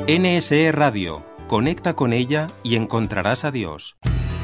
NSE Radio. Conecta con ella y encontrarás a Dios.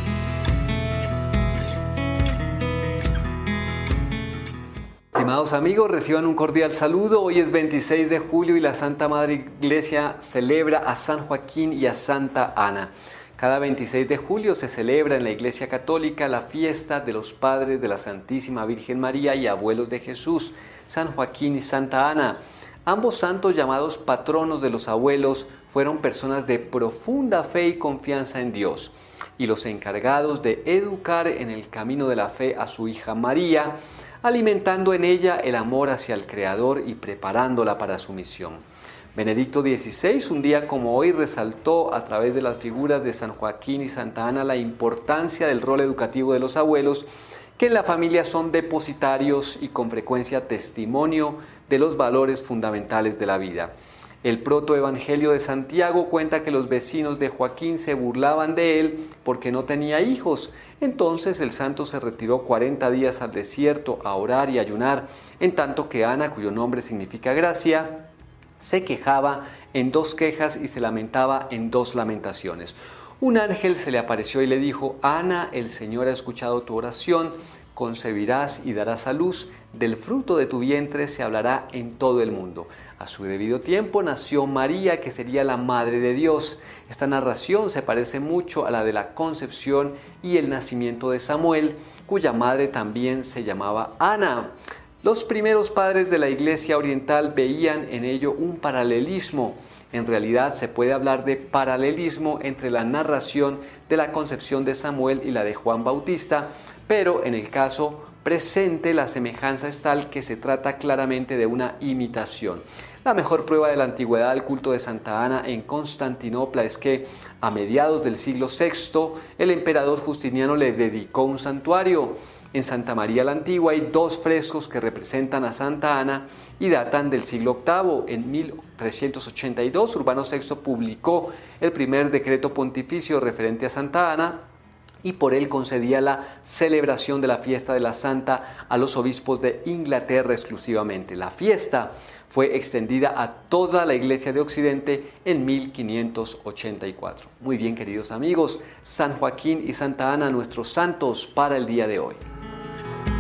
Estimados amigos, reciban un cordial saludo. Hoy es 26 de julio y la Santa Madre Iglesia celebra a San Joaquín y a Santa Ana. Cada 26 de julio se celebra en la Iglesia Católica la fiesta de los padres de la Santísima Virgen María y abuelos de Jesús, San Joaquín y Santa Ana. Ambos santos, llamados patronos de los abuelos, fueron personas de profunda fe y confianza en Dios, y los encargados de educar en el camino de la fe a su hija María, alimentando en ella el amor hacia el Creador y preparándola para su misión. Benedicto XVI, un día como hoy, resaltó a través de las figuras de San Joaquín y Santa Ana la importancia del rol educativo de los abuelos, que en la familia son depositarios y con frecuencia testimonio de los valores fundamentales de la vida. El protoevangelio de Santiago cuenta que los vecinos de Joaquín se burlaban de él porque no tenía hijos. Entonces el santo se retiró 40 días al desierto a orar y ayunar, en tanto que Ana, cuyo nombre significa gracia, se quejaba en 2 quejas y se lamentaba en 2 lamentaciones. Un ángel se le apareció y le dijo: Ana, el Señor ha escuchado tu oración, concebirás y darás a luz, del fruto de tu vientre se hablará en todo el mundo. A su debido tiempo nació María, que sería la Madre de Dios. Esta narración se parece mucho a la de la concepción y el nacimiento de Samuel, cuya madre también se llamaba Ana. Los primeros padres de la Iglesia Oriental veían en ello un paralelismo. En realidad se puede hablar de paralelismo entre la narración de la concepción de Samuel y la de Juan Bautista, pero en el caso presente la semejanza es tal que se trata claramente de una imitación. La mejor prueba de la antigüedad del culto de Santa Ana en Constantinopla es que a mediados del siglo VI el emperador Justiniano le dedicó un santuario. En Santa María la Antigua hay 2 frescos que representan a Santa Ana y datan del siglo VIII. En 1382 Urbano VI publicó el primer decreto pontificio referente a Santa Ana y por él concedía la celebración de la fiesta de la Santa a los obispos de Inglaterra exclusivamente. La fiesta fue extendida a toda la Iglesia de Occidente en 1584. Muy bien, queridos amigos, San Joaquín y Santa Ana, nuestros santos para el día de hoy.